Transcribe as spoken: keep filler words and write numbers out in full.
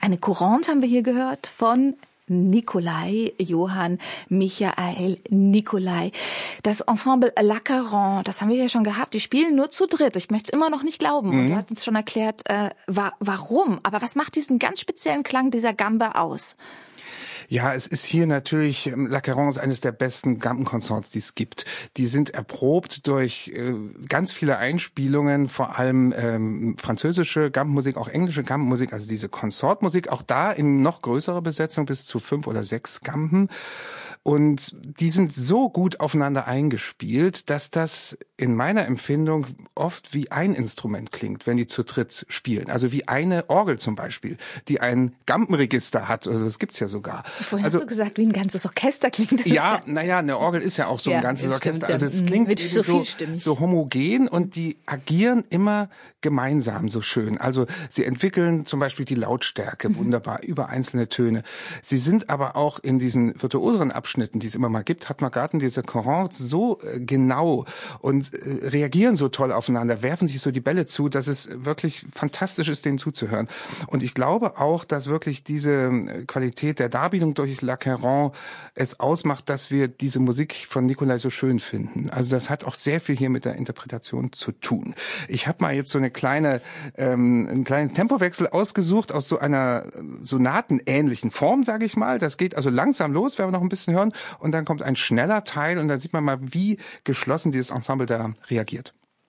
Eine Courante haben wir hier gehört von Nicolai, Johann Michael Nicolai. Das Ensemble L'Acaron, das haben wir ja schon gehabt. Die spielen nur zu dritt. Ich möchte es immer noch nicht glauben. Mhm. Und du hast uns schon erklärt, äh, wa- warum. Aber was macht diesen ganz speziellen Klang dieser Gambe aus? Ja, es ist hier natürlich, L'Acaron ist eines der besten Gambenconcerts, die es gibt. Die sind erprobt durch äh, ganz viele Einspielungen, vor allem ähm, französische Gambenmusik, auch englische Gambenmusik, also diese Consortmusik, auch da in noch größerer Besetzung, bis zu fünf oder sechs Gamben. Und die sind so gut aufeinander eingespielt, dass das in meiner Empfindung oft wie ein Instrument klingt, wenn die zu dritt spielen. Also wie eine Orgel zum Beispiel, die ein Gambenregister hat. Also das gibt's ja sogar. Vorhin also, hast du gesagt, wie ein ganzes Orchester klingt das. Ja, naja, eine Orgel ist ja auch so ja, ein ganzes stimmt, Orchester. Also es ja. klingt Mit so, so, so homogen und die agieren immer gemeinsam so schön. Also sie entwickeln zum Beispiel die Lautstärke mhm. wunderbar über einzelne Töne. Sie sind aber auch in diesen virtuoseren Abschnitten, die es immer mal gibt, hat man gerade diese Courants so äh, genau und äh, reagieren so toll aufeinander, werfen sich so die Bälle zu, dass es wirklich fantastisch ist, denen zuzuhören. Und ich glaube auch, dass wirklich diese Qualität der Darbietung durch L'Acaron es ausmacht, dass wir diese Musik von Nicolai so schön finden. Also das hat auch sehr viel hier mit der Interpretation zu tun. Ich habe mal jetzt so eine kleine, ähm, einen kleinen Tempowechsel ausgesucht aus so einer sonatenähnlichen Form, sage ich mal. Das geht also langsam los, werden wir noch ein bisschen hören, und dann kommt ein schneller Teil und dann sieht man mal, wie geschlossen dieses Ensemble da reagiert.